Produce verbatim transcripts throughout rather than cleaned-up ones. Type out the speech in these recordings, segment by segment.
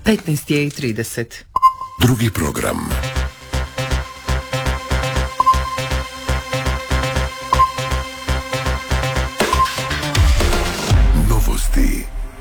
petnaest je i trideset. Drugi program. Novosti.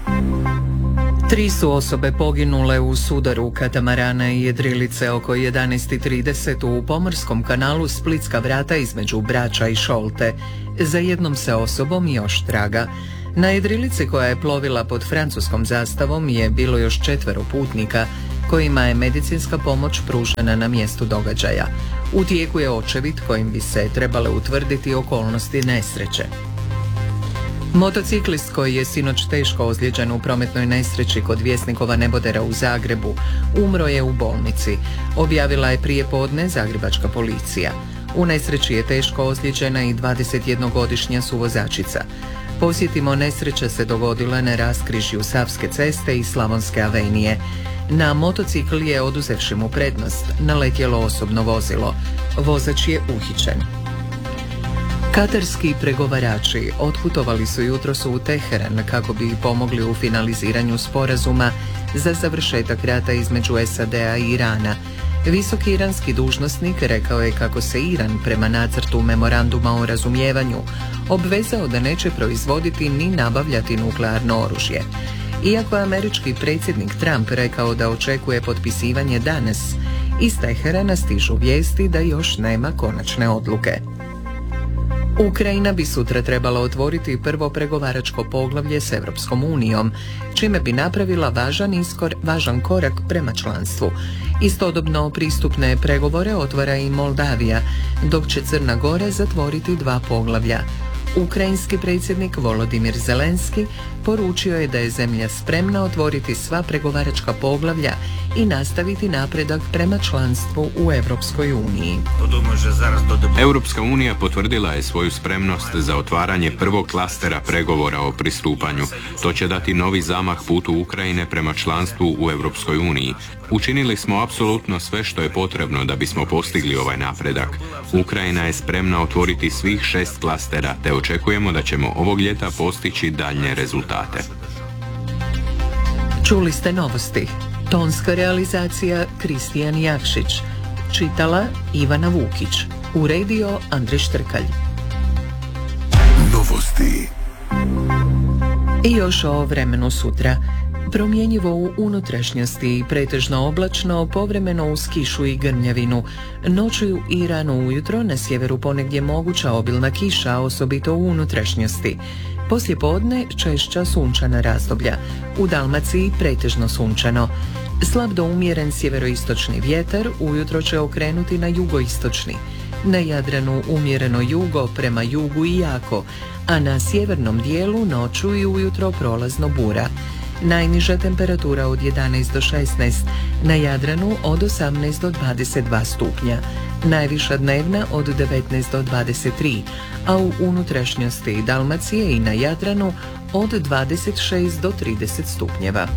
Tri su osobe poginule u sudaru katamarana i jedrilice oko jedanaest i trideset u pomorskom kanalu Splitska vrata između Brača i Šolte. Za jednom se osobom još traga. Na jedrilici koja je plovila pod francuskom zastavom je bilo još četvero putnika kojima je medicinska pomoć pružena na mjestu događaja. U tijeku je očevid kojim bi se trebale utvrditi okolnosti nesreće. Motociklist koji je sinoć teško ozlijeđen u prometnoj nesreći kod Vjesnikova nebodera u Zagrebu umro je u bolnici, objavila je prije podne zagrebačka policija. U nesreći je teško ozlijeđena i dvadesetjednogodišnja suvozačica. Posjetimo, nesreća se dogodila na raskrižju Savske ceste i Slavonske avenije. Na motocikl je, oduzevši mu prednost, naletjelo osobno vozilo. Vozač je uhićen. Katarski pregovarači otputovali su jutros u Teheran kako bi pomogli u finaliziranju sporazuma za završetak rata između S A D-a i Irana. Visoki iranski dužnosnik rekao je kako se Iran prema nacrtu memoranduma o razumijevanju obvezao da neće proizvoditi ni nabavljati nuklearno oružje. Iako je američki predsjednik Trump rekao da očekuje potpisivanje danas, iz Teherana stižu vijesti da još nema konačne odluke. Ukrajina bi sutra trebala otvoriti prvo pregovaračko poglavlje s Europskom unijom, čime bi napravila važan iskor, važan korak prema članstvu. Istodobno pristupne pregovore otvara i Moldavija, dok će Crna Gora zatvoriti dva poglavlja. Ukrajinski predsjednik Volodimir Zelenski poručio je da je zemlja spremna otvoriti sva pregovaračka poglavlja i nastaviti napredak prema članstvu u Europskoj uniji. Europska unija potvrdila je svoju spremnost za otvaranje prvog klastera pregovora o pristupanju. To će dati novi zamah putu Ukrajine prema članstvu u Europskoj uniji. Učinili smo apsolutno sve što je potrebno da bismo postigli ovaj napredak. Ukrajina je spremna otvoriti svih šest klastera, te očekujemo da ćemo ovog ljeta postići daljnje rezultate. Čuli ste novosti. Tonska realizacija Kristijan Jakšić. Čitala Ivana Vukić. Uredio Andrej Štrkalj. Novosti. I još o vremenu sutra. Promjenjivo u unutrašnjosti i pretežno oblačno, povremeno uz kišu i grmljavinu. Noću i rano ujutro na sjeveru ponegdje moguća obilna kiša, osobito u unutrašnjosti. Poslije podne češća sunčana razdoblja. U Dalmaciji pretežno sunčano. Slab do umjeren sjeveroistočni vjetar ujutro će okrenuti na jugoistočni. Na Jadranu umjereno jugo prema jugu i jako, a na sjevernom dijelu noću i ujutro prolazno bura. Najniža temperatura od jedanaest do šesnaest, na Jadranu od osamnaest do dvadeset dva stupnja, najviša dnevna od devetnaest do dvadeset tri, a u unutrašnjosti Dalmacije i na Jadranu od dvadeset šest do trideset stupnjeva.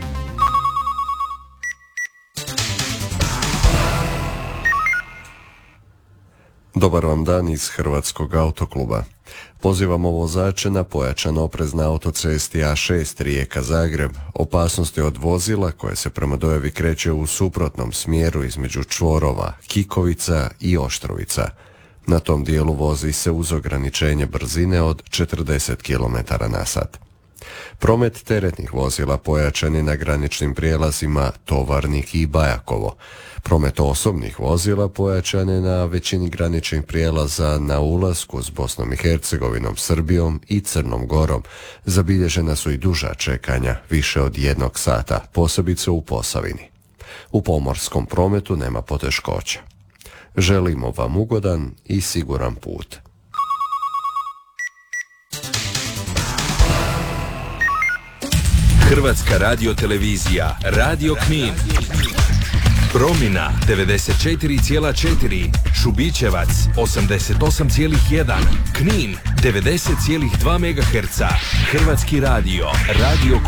Dobar vam dan iz Hrvatskog autokluba. Pozivamo vozače na pojačan oprez na autocesti A šest Rijeka-Zagreb, opasnosti od vozila koje se prema dojavi kreće u suprotnom smjeru između čvorova Kikovica i Oštrovica. Na tom dijelu vozi se uz ograničenje brzine od četrdeset kilometara na sat. Promet teretnih vozila pojačan je na graničnim prijelazima Tovarnik i Bajakovo. Promet osobnih vozila pojačan je na većini graničnih prijelaza na ulasku s Bosnom i Hercegovinom, Srbijom i Crnom Gorom. Zabilježena su i duža čekanja, više od jednog sata, posebice u Posavini. U pomorskom prometu nema poteškoća. Želimo vam ugodan i siguran put. Hrvatska radiotelevizija, Radio Knin. Promina devedeset četiri zarez četiri, Šubićevac osamdeset osam zarez jedan, Knin devedeset zarez dva megaherca, Hrvatski radio, Radio